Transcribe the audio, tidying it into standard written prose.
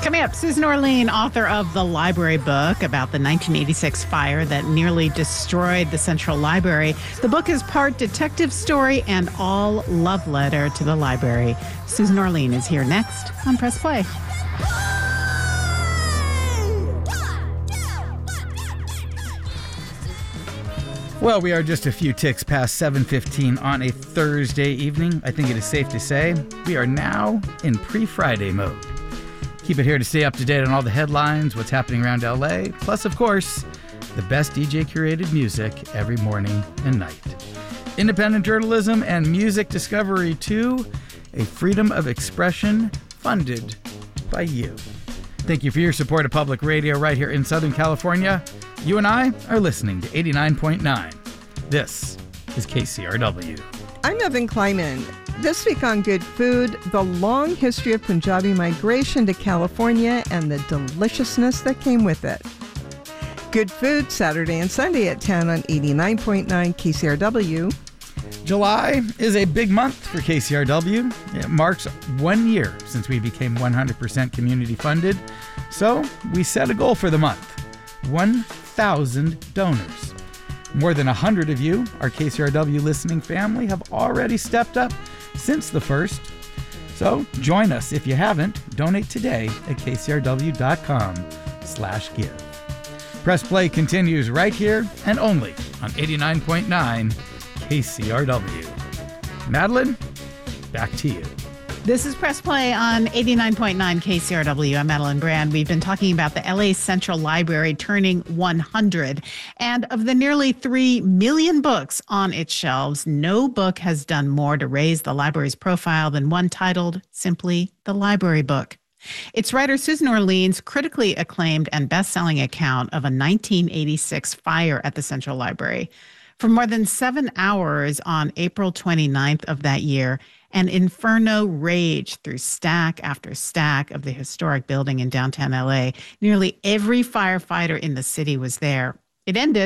Coming up, Susan Orlean, author of The Library Book about the 1986 fire that nearly destroyed the Central Library. The book is part detective story and all love letter to the library. Susan Orlean is here next on Press Play. Well, we are just a few ticks past 7:15 on a Thursday evening. I think it is safe to say we are now in pre-Friday mode. Keep it here to stay up to date on all the headlines, what's happening around LA, plus, of course, the best DJ-curated music every morning and night. Independent journalism and music discovery, too. A freedom of expression funded by you. Thank you for your support of public radio right here in Southern California. You and I are listening to 89.9. This is KCRW. I'm Evan Kleiman. This week on Good Food, the long history of Punjabi migration to California and the deliciousness that came with it. Good Food, Saturday and Sunday at 10 on 89.9 KCRW. July is a big month for KCRW. It marks 1 year since we became 100% community funded. So we set a goal for the month: 1,000 donors. More than 100 of you, our KCRW listening family, have already stepped up since the first. So join us if you haven't. Donate today at kcrw.com/give. Press Play continues right here and only on 89.9 KCRW. Madeline, back to you. This is Press Play on 89.9 KCRW. I'm Madeline Brand. We've been talking about the LA Central Library turning 100. And of the nearly 3 million books on its shelves, no book has done more to raise the library's profile than one titled simply The Library Book. Its writer Susan Orlean's critically acclaimed and best-selling account of a 1986 fire at the Central Library. For more than 7 hours on April 29th of that year, an inferno raged through stack after stack of the historic building in downtown LA. Nearly every firefighter in the city was there. It ended